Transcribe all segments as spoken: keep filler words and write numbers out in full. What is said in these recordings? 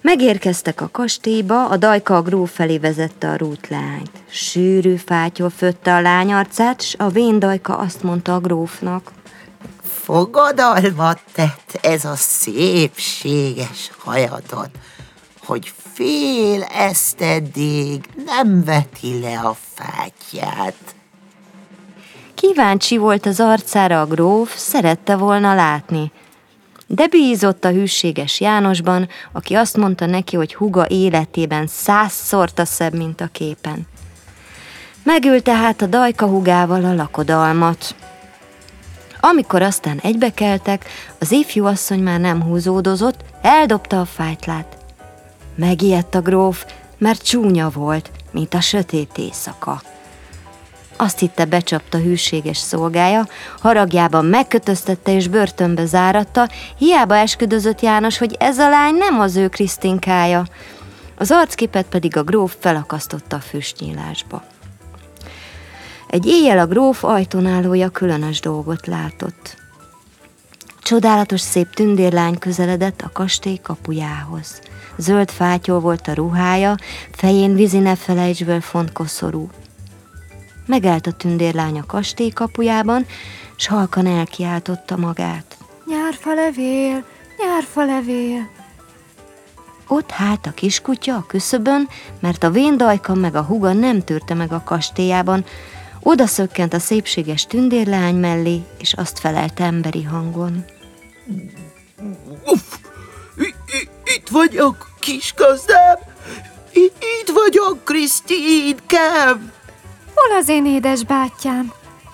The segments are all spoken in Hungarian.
Megérkeztek a kastélyba, a Dajka a gróf felé vezette a rútleányt. Sűrű fátyol fötte a lány arcát, s a vén Dajka azt mondta a grófnak: Fogadalmat tett ez a szépséges hajadon, hogy fél eszteddig nem veti le a fátyját. Kíváncsi volt az arcára a gróf, szerette volna látni, de bízott a hűséges Jánosban, aki azt mondta neki, hogy húga életében százszorta szebb, mint a képen. Megült tehát a Dajka húgával a lakodalmat. Amikor aztán egybekeltek, az ifjú asszony már nem húzódozott, eldobta a fátylát. Megijedt a gróf, mert csúnya volt, mint a sötét éjszaka. Azt hitte, becsapta hűséges szolgája, haragjában megkötöztette és börtönbe záratta, hiába esküdözött János, hogy ez a lány nem az ő Krisztinkája. Az arcképet pedig a gróf felakasztotta a füstnyílásba. Egy éjjel a gróf ajtónálója különös dolgot látott. Csodálatos szép tündérlány közeledett a kastély kapujához. Zöld fátyol volt a ruhája, fején vízi ne felejtsből font koszorú. Megállt a tündérlány a kastély kapujában, s halkan elkiáltotta magát. Nyárfalevél, nyárfalevél! Ott hált a kiskutya a küszöbön, mert a vén Dajka meg a húga nem tűrte meg a kastélyában. Oda szökkent a szépséges tündérlány mellé, és azt felelte emberi hangon. Uff, itt vagyok, kisgazdám! Itt vagyok, Krisztinkám! Hol az én édes bátyám?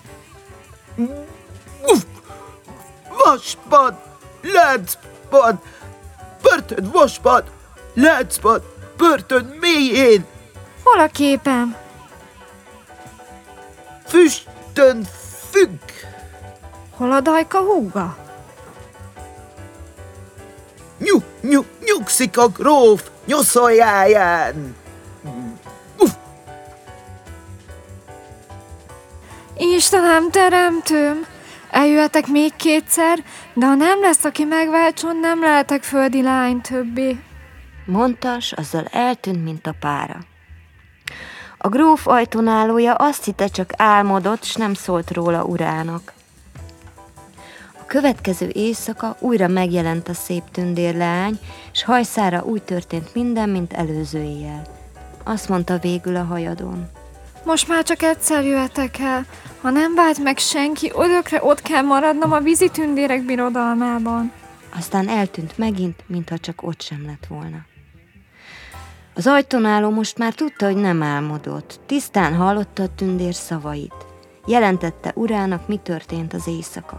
Uff, vasban, láncban, börtön vasban, láncban, börtön mélyén! Hol a képem? Füstön függ! Hol a Dajka húga? Nyug, nyug, nyugszik a gróf nyoszoljáján! Uff. Istenem, teremtőm! Eljöhetek még kétszer, de ha nem lesz, aki megváltson, nem lehetek földi lány többé. Mondta, s azzal eltűnt, mint a pára. A gróf ajtónálója azt hitte, csak álmodott, s nem szólt róla urának. A következő éjszaka újra megjelent a szép tündérleány, s hajszára úgy történt minden, mint előző éjjel. Azt mondta végül a hajadon. Most már csak egyszer jöhetek el. Ha nem vált meg senki, örökre ott kell maradnom a vízi tündérek birodalmában. Aztán eltűnt megint, mintha csak ott sem lett volna. Az ajtónáló most már tudta, hogy nem álmodott. Tisztán hallotta a tündér szavait. Jelentette urának, mi történt az éjszaka.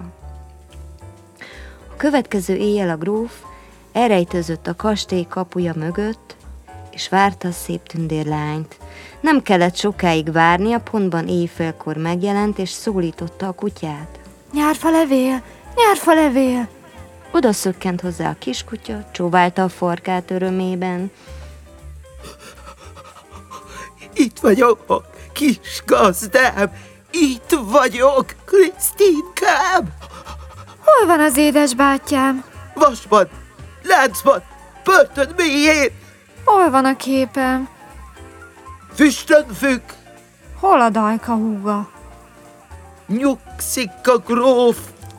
A következő éjjel a gróf elrejtőzött a kastély kapuja mögött, és várta a szép tündérlányt. Nem kellett sokáig várnia, pontban éjfélkor megjelent, és szólította a kutyát. Nyárfalevél, nyárfalevél! Oda szökkent hozzá a kiskutya, csóválta a farkát örömében. Itt vagyok, kis gazdám! Itt vagyok, Krisztinkám! Hol van az édes bátyám? Vasban, láncban, börtön mélyén! Hol van a képem? Füstön függ! Hol a Dajka húga? Nyugszik a gróf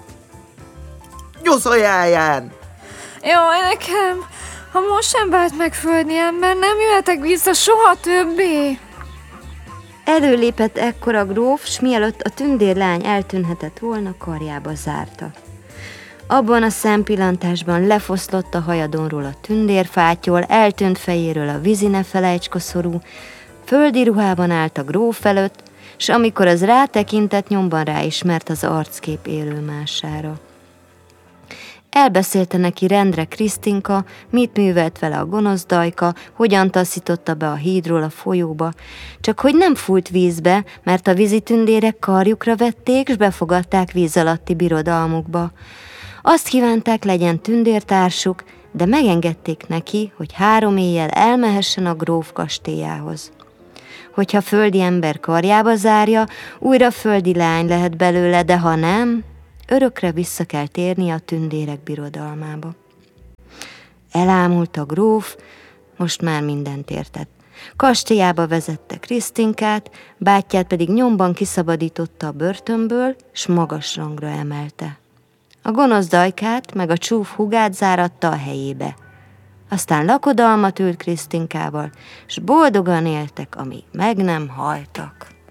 nyoszoljáján! Jaj, nekem! Ha most sem vált meg földi ember, nem jöhetek vissza soha többé! Előlépett ekkor a gróf, s mielőtt a tündérlány eltűnhetett volna, karjába zárta. Abban a szempillantásban lefoszlott a hajadonról a tündérfátyol, eltűnt fejéről a vízi ne felejts koszorú, földi ruhában állt a gróf előtt, s amikor az rátekintett, nyomban ráismert az arckép élőmására. Elbeszélte neki rendre Krisztinka, mit művelt vele a gonosz Dajka, hogyan taszította be a hídról a folyóba, csak hogy nem fújt vízbe, mert a vízi tündérek karjukra vették, s befogadták víz alatti birodalmukba. Azt kívánták, legyen tündértársuk, de megengedték neki, hogy három éjjel elmehessen a gróf kastélyához. Hogyha földi ember karjába zárja, újra földi lány lehet belőle, de ha nem, örökre vissza kell térni a tündérek birodalmába. Elámult a gróf, most már mindent értett. Kastélyába vezette Krisztinkát, bátyját pedig nyomban kiszabadította a börtönből, s magas rangra emelte. A gonosz Dajkát meg a csúf hugát záratta a helyébe. Aztán lakodalmat ült Krisztinkával, s boldogan éltek, amíg meg nem haltak.